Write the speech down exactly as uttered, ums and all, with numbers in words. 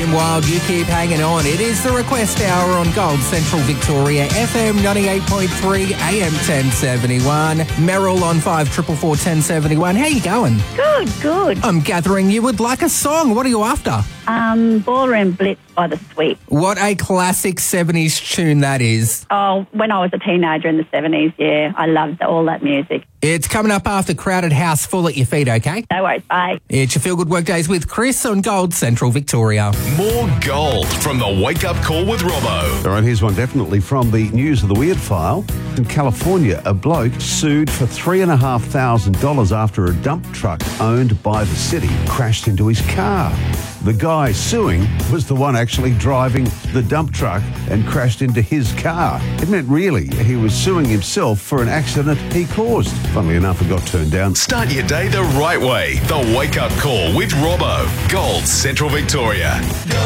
Kim Wilde, you keep hanging on. It is the request hour on Gold Central Victoria, F M ninety-eight point three, A M ten seventy-one. Meryl on five four four, ten seventy-one. How you going? Good, good. I'm gathering you would like a song. What are you after? Um, Ballroom Blitz by The Sweep. What a classic seventies tune that is. Oh, when I was a teenager in the seventies, yeah, I loved all that music. It's coming up after Crowded House Full at your feet, okay? No worries, bye. It's your Feel Good Workdays with Chris on Gold Central Victoria. More gold from the Wake Up Call with Robbo. All right, here's one definitely from the News of the Weird file. In California, a bloke sued for three thousand five hundred dollars after a dump truck owned by the city crashed into his car. The guy suing was the one actually driving the dump truck and crashed into his car. It meant really he was suing himself for an accident he caused. Funnily enough, it got turned down. Start your day the right way. The Wake Up Call with Robbo. Gold Central Victoria.